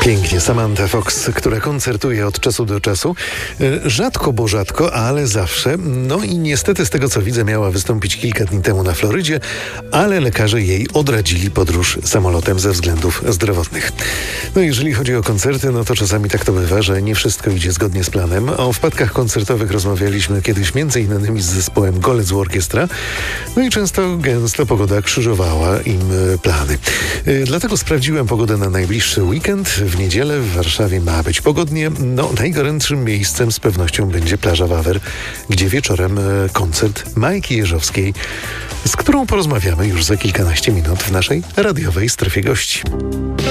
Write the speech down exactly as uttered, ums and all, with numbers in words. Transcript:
Pięknie, Samantha Fox, która koncertuje od czasu do czasu. Rzadko, bo rzadko, ale zawsze. No i niestety z tego co widzę miała wystąpić kilka dni temu na Florydzie, ale lekarze jej odradzili podróż samolotem ze względów zdrowotnych. No jeżeli chodzi o koncerty, no to czasami tak to bywa, że nie wszystko idzie zgodnie z planem. O wpadkach koncertowych rozmawialiśmy kiedyś między innymi z zespołem Golec Orkiestra. No i często, gęsto pogoda krzyżowała im plany. Dlatego sprawdziłem pogodę na najbliższy weekend. W niedzielę w Warszawie ma być pogodnie. No, najgorętszym miejscem z pewnością będzie plaża Wawer, gdzie wieczorem koncert Majki Jeżowskiej, z którą porozmawiamy już za kilkanaście minut w naszej radiowej strefie gości.